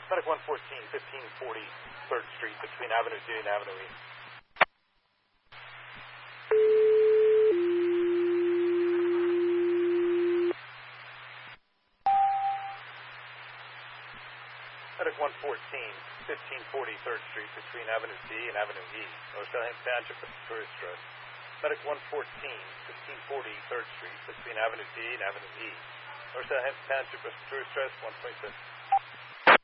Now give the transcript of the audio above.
Medic 114, 1540 3rd Street between Avenue D and Avenue E. Medic 114, 1540 3rd Street between Avenue D and Avenue E. North Southampton Township, respiratory distress. Medic 114, 1540 3rd Street between Avenue D and Avenue E. North Southampton Township, respiratory distress, 126.